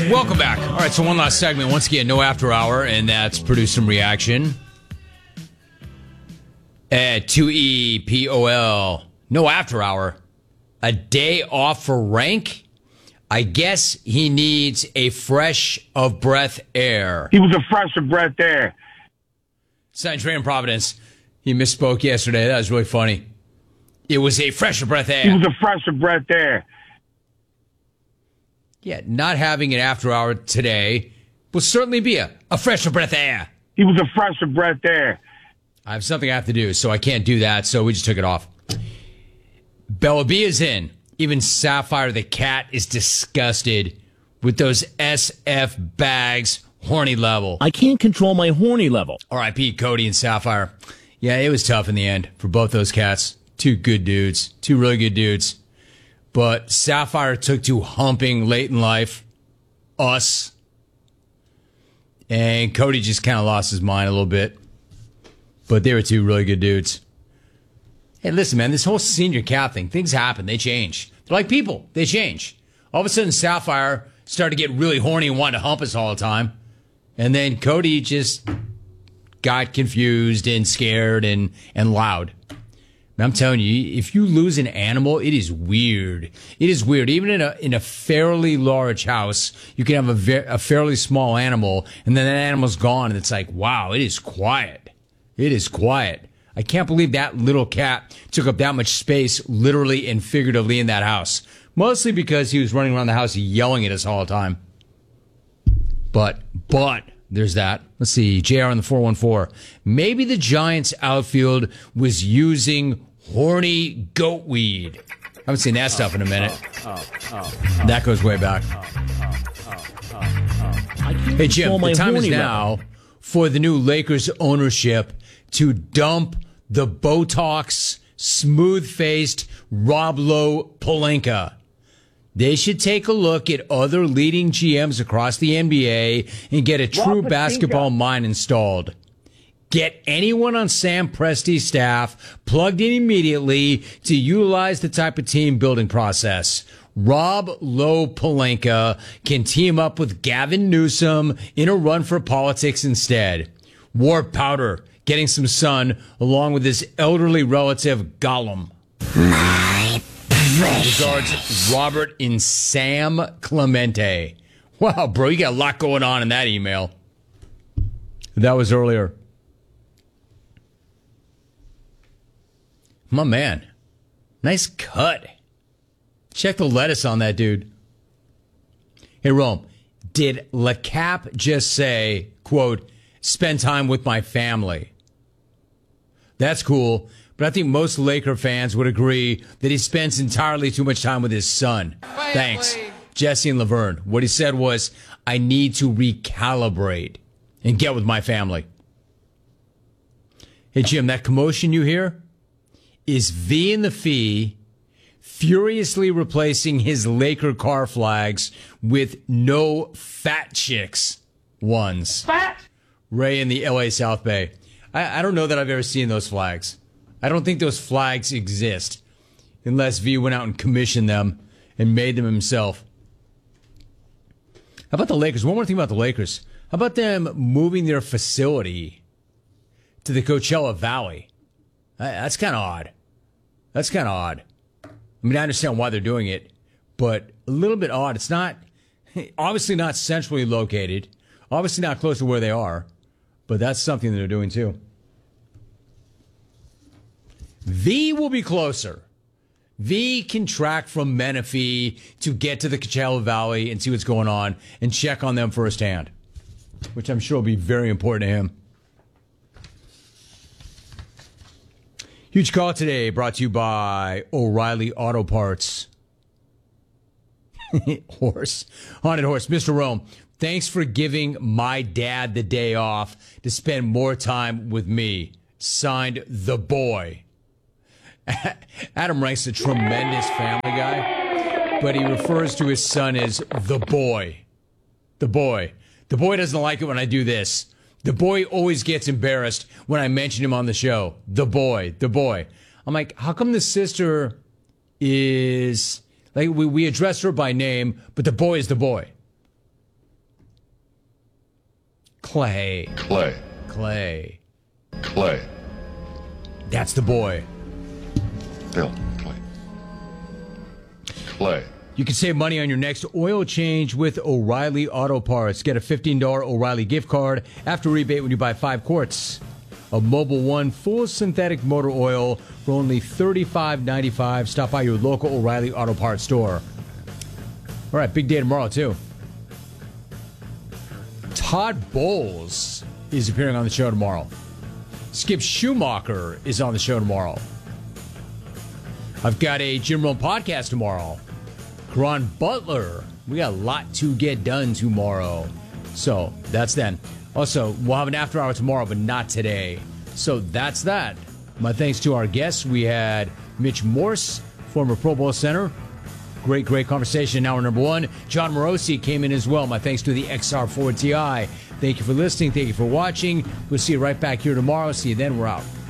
Welcome back. All right, so one last segment. Once again, no after hour, and that's produce some reaction. At 2EPOL, no after hour. A day off for Rank? I guess he needs a fresh of breath air. He was a fresh of breath air. Sign Trey in Providence. He misspoke yesterday. That was really funny. It was a fresh of breath air. He was a fresh of breath air. Yeah, not having an after hour today will certainly be a fresh of breath air. He was a fresh of breath air. I have something I have to do, so I can't do that, so we just took it off. Bella B is in. Even Sapphire the cat is disgusted with those SF bags horny level. I can't control my horny level. R.I.P. Cody and Sapphire. Yeah, it was tough in the end for both those cats. Two good dudes. Two really good dudes. But Sapphire took to humping late in life. Us. And Cody just kind of lost his mind a little bit. But they were two really good dudes. Hey, listen, man, this whole senior cat thing, things happen. They change. They're like people. They change. All of a sudden, Sapphire started to get really horny and wanted to hump us all the time. And then Cody just got confused and scared and loud. And I'm telling you, if you lose an animal, it is weird. It is weird. Even in a fairly large house, you can have a fairly small animal, and then that animal's gone, and it's like, wow, it is quiet. It is quiet. I can't believe that little cat took up that much space, literally and figuratively, in that house. Mostly because he was running around the house yelling at us all the time. But there's that. Let's see, JR on the 414. Maybe the Giants outfield was using horny goat weed. I haven't seen that stuff in a minute. That goes way back. Hey, Jim, the time is now for the new Lakers ownership to dump the Botox, smooth-faced Rob Lowe Pelinka. They should take a look at other leading GMs across the NBA and get a true basketball mind installed. Get anyone on Sam Presti's staff plugged in immediately to utilize the type of team building process. Rob Lowe Pelinka can team up with Gavin Newsom in a run for politics instead. War Powder getting some sun along with his elderly relative Gollum. Regards, Robert and Sam Clemente. Wow, bro, you got a lot going on in that email. That was earlier. My man. Nice cut. Check the lettuce on that dude. Hey, Rome, did LeCap just say, quote, spend time with my family? That's cool, but I think most Laker fans would agree that he spends entirely too much time with his son. Thanks, Jesse and Laverne. What he said was, I need to recalibrate and get with my family. Hey, Jim, that commotion you hear is V and the Fee furiously replacing his Laker car flags with no fat chicks ones. Fat? Ray in the LA South Bay. I don't know that I've ever seen those flags. I don't think those flags exist unless V went out and commissioned them and made them himself. How about the Lakers? One more thing about the Lakers. How about them moving their facility to the Coachella Valley? That's kind of odd. That's kind of odd. I mean, I understand why they're doing it, but a little bit odd. It's not, obviously not centrally located, obviously not close to where they are, but that's something that they're doing too. V will be closer. V can track from Menifee to get to the Coachella Valley and see what's going on and check on them firsthand, which I'm sure will be very important to him. Huge call today brought to you by O'Reilly Auto Parts. Haunted Horse. Mr. Rome, thanks for giving my dad the day off to spend more time with me. Signed, The Boy. Adam Rank's a tremendous family guy, but he refers to his son as The Boy. The Boy. The Boy doesn't like it when I do this. The Boy always gets embarrassed when I mention him on the show. The Boy. The Boy. I'm like, how come the sister is... Like, we address her by name, but The Boy is The Boy. Clay. Clay. Clay. Clay. That's the boy. Bill. Clay. Clay. You can save money on your next oil change with O'Reilly Auto Parts. Get a $15 O'Reilly gift card after rebate when you buy 5 quarts of Mobil 1 full synthetic motor oil for only $35.95. Stop by your local O'Reilly Auto Parts store. All right, big day tomorrow, too. Todd Bowles is appearing on the show tomorrow. Skip Schumacher is on the show tomorrow. I've got a Jim Rome podcast tomorrow. Ron Butler. We got a lot to get done tomorrow. So that's then. Also, we'll have an after hour tomorrow, but not today. So that's that. My thanks to our guests. We had Mitch Morse, former Pro Bowl center. Great conversation in hour number 1. John Morosi came in as well. My thanks to the XR4 Ti. Thank you for listening. Thank you for watching. We'll see you right back here tomorrow. See you then. We're out.